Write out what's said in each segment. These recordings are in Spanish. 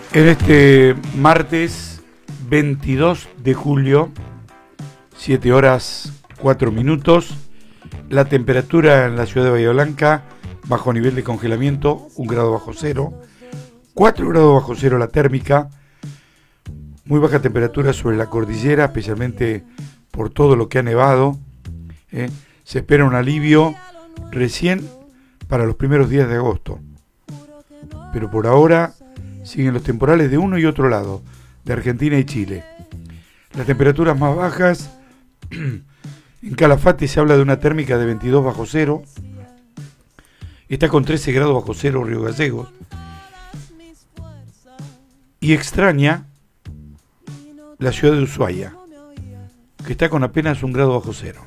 En este martes 22 de julio, 7 horas 4 minutos, la temperatura en la ciudad de Bahía Blanca, bajo nivel de congelamiento, 1 grado bajo cero, 4 grados bajo cero la térmica, muy baja temperatura sobre la cordillera, especialmente por todo lo que ha nevado. Se espera un alivio recién para los primeros días de agosto, pero por ahora siguen los temporales de uno y otro lado, de Argentina y Chile. Las temperaturas más bajas, en Calafate se habla de una térmica de 22 bajo cero, está con 13 grados bajo cero Río Gallegos, y extraña la ciudad de Ushuaia, que está con apenas 1 grado bajo cero.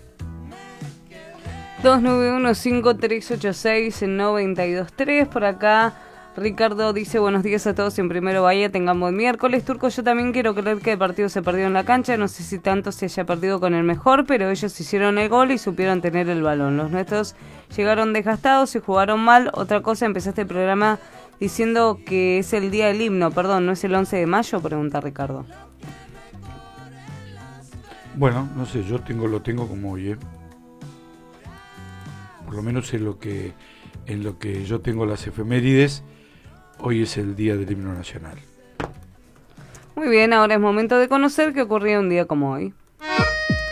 2915-386-923, por acá Ricardo dice: buenos días a todos en Primero Bahía, tengan buen miércoles. Turco, yo también quiero creer que el partido se perdió en la cancha, no sé si tanto se haya perdido con el mejor, pero ellos hicieron el gol y supieron tener el balón. Los nuestros llegaron desgastados y jugaron mal. Otra cosa, empezaste el programa diciendo que es el día del himno, perdón, ¿no es el 11 de mayo? Pregunta Ricardo. Bueno, no sé, yo lo tengo como hoy, por lo menos en lo que yo tengo las efemérides. Hoy es el día del himno nacional. Muy bien, ahora es momento de conocer qué ocurría un día como hoy.